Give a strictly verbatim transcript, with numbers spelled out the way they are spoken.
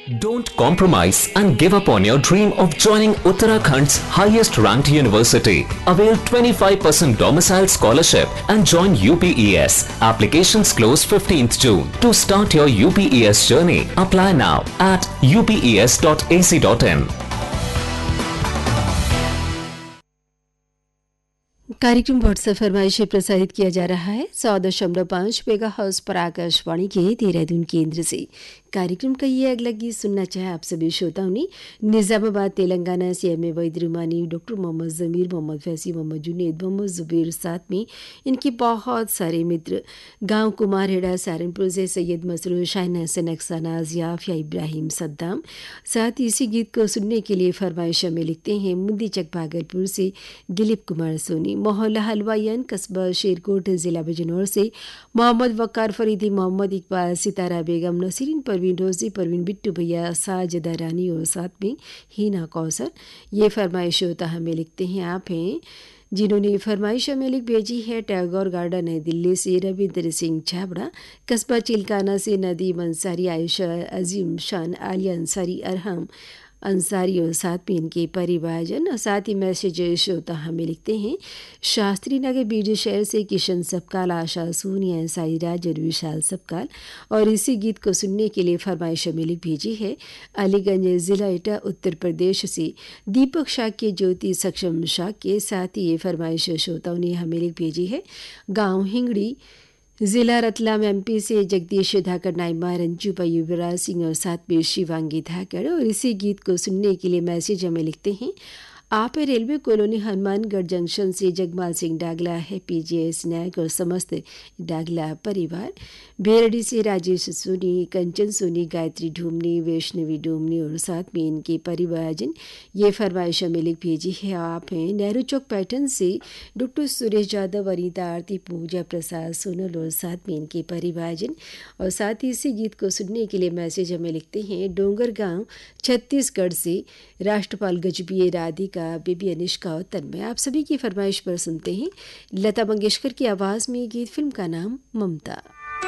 Don't compromise and give up on your dream of joining Uttarakhand's highest ranked university. Avail twenty-five percent domicile scholarship and join U P E S. Applications close fifteenth June. To start your U P E S journey, apply now at u p e s dot a c dot in. कार्यक्रम WhatsApp फरमाइशें प्रसारित किया जा रहा है सौ दशमलव पाँच mega house पर आकाशवाणी के देहरादून केंद्र से। कार्यक्रम का ये अगला गीत सुनना चाहे आप सभी श्रोताओं ने। निज़ामाबाद तेलंगाना से M A Vaid रुमानी, doctor Mohammad ज़मीर, मोहम्मद फैसी, मोहम्मद जुनेद, मोहम्मद जुबैर, साथ में इनके बहुत सारे मित्र गांव कुमारहेड़ा सहारनपुर से सैयद मसरूर, शाहिन हसन, अक्साना, ज़ियाफ या इब्राहिम सद्दाम। साथ ही इसी गीत को सुनने के लिए फरमाइश में लिखते हैं मुंदीचक भागलपुर से दिलीप कुमार सोनी, मोहल्ला हलवायन, कस्बा शेरकोट, जिला बिजनौर से मोहम्मद वकार फरीदी, मोहम्मद इकबाल, सितारा बेगम, नसीरीन, परवीन रोजी, परवीन बिट्टू भैया, साजिदा रानी और साथ में हीना कौसर। ये फरमाइश होता हमें लिखते हैं आप हैं जिन्होंने फरमाइश में लिख भेजी है टैगोर गार्डन है दिल्ली से रविंद्र सिंह छाबड़ा, कस्बा चिल्काना से नदीम अंसारी, आयशा अजीम शान, आलिया अंसारी, अरहम अंसारी और साथ में इनके परिवारजन। और साथ ही मैसेज श्रोता हमें लिखते हैं शास्त्री नगर बीज शहर से किशन सबकाल, आशा सोनिया अंसारी, राज और विशाल सबकाल। और इसी गीत को सुनने के लिए फरमाइश में लिख भेजी है अलीगंज ज़िला एटा उत्तर प्रदेश से दीपक शाह के, ज्योति सक्षम शाह के। साथ ही ये फरमाइश श्रोताओं ने हमें लिख भेजी है गाँव हिंगड़ी जिला रतलाम एमपी से जगदीश धाकर, नाइमा, रंजू भाई, युवराज सिंह और साथ में शिवांगी धाकर। और इसी गीत को सुनने के लिए मैसेज हमें लिखते हैं आप रेलवे कॉलोनी हनुमानगढ़ जंक्शन से जगमाल सिंह डागला है, पीजीएस नायक और समस्त डागला परिवार। बेरडी से राजेश सोनी, कंचन सोनी, गायत्री ढूमनी, वैष्णवी ढूमनी और साथ में इनके परिवारजन। ये फरमाइश हमें लिख भेजी है आप हैं नेहरू चौक पैटर्न से डॉक्टर सुरेश यादव, वनीता आरती, पूजा प्रसाद, सोनल और साथ में इनके परिवारजन। और साथ ही इसी गीत को सुनने के लिए मैसेज हमें लिखते हैं डोंगर गाँव छत्तीसगढ़ से राष्ट्रपाल गजबी, राधिका, बेबी, अनिष्का और तन्मय। आप सभी की फरमाइश पर सुनते हैं लता मंगेशकर की आवाज़ में गीत, फिल्म का नाम ममता।